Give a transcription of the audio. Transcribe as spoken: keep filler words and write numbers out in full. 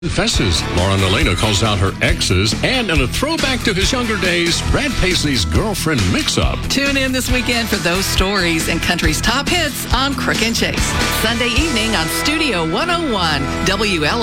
Confesses. Lauren Elena calls out her exes, and in a throwback to his younger days, Brad Paisley's girlfriend mix-up. Tune in this weekend for those stories and country's top hits on Crook and Chase. Sunday evening on Studio one oh one, W L.